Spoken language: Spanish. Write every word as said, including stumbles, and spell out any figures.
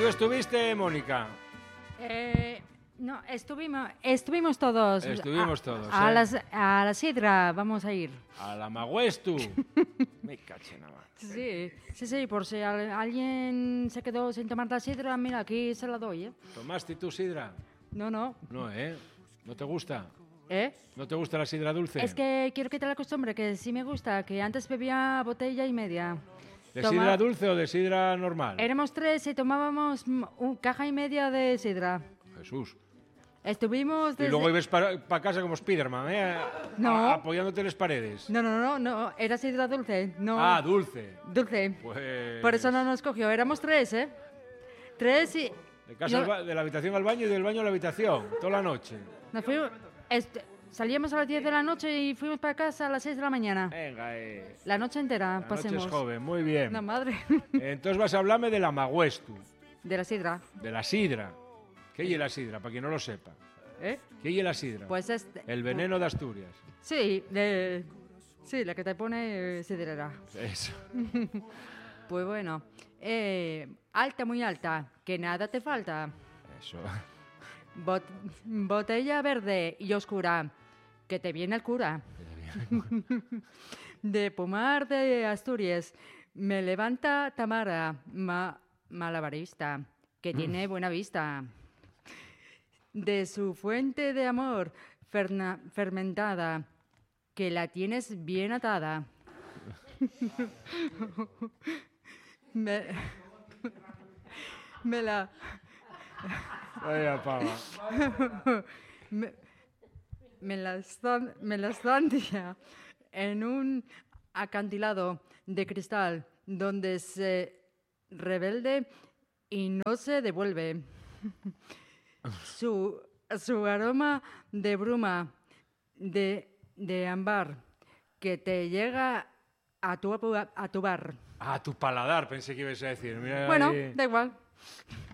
tú estuviste, Mónica? Eh, no, estuvimos, estuvimos todos. Estuvimos a, todos, A, ¿eh? las, a la sidra vamos a ir. A la Magüestu. Me caché nada más. Sí, sí, sí, por si al- alguien se quedó sin tomar la sidra, mira, aquí se la doy, ¿eh? ¿Tomaste tú sidra? No, no. No, ¿eh? ¿No te gusta? ¿Eh? ¿No te gusta la sidra dulce? Es que quiero quitar la costumbre, que sí me gusta, que antes bebía botella y media. ¿De Toma- sidra dulce o de sidra normal? Éramos tres y tomábamos mm, un caja y media de sidra. Jesús. Estuvimos Y desde... luego ibas para casa como Spiderman, ¿eh? No. A- apoyándote en las paredes. No, no, no, no, era sidra dulce, no... Ah, dulce. Dulce. Pues... Por eso no nos cogió, éramos tres, ¿eh? Tres y... De, casa no- al ba- de la habitación al baño y del baño a la habitación, toda la noche. nos fuimos... este, salíamos a las diez de la noche y fuimos para casa a las seis de la mañana. Venga, eh. La noche entera, La pasemos. noche es joven, muy bien. La madre. Entonces vas a hablarme de la Magüestu, De la sidra. de la sidra. ¿Qué es la sidra? Para quien no lo sepa. ¿Eh? ¿Qué es la sidra? Pues es... El veneno de Asturias. Sí, de... Sí, la que te pone eh, sidrera. Eso. Pues bueno, eh, alta, muy alta, que nada te falta. Eso. Bot- botella verde y oscura, que te viene el cura. De Pomar de Asturias, me levanta Tamara, ma- malabarista, que tiene buena vista. De su fuente de amor ferna- fermentada, que la tienes bien atada. me, me la... Vaya pava. me, me la estan- me la estancia en un acantilado de cristal donde se rebelde y no se devuelve. Su, su aroma de bruma, de, de ámbar, que te llega a tu, a tu bar. Ah, tu paladar, pensé que ibas a decir. Mira Bueno, ahí. da igual.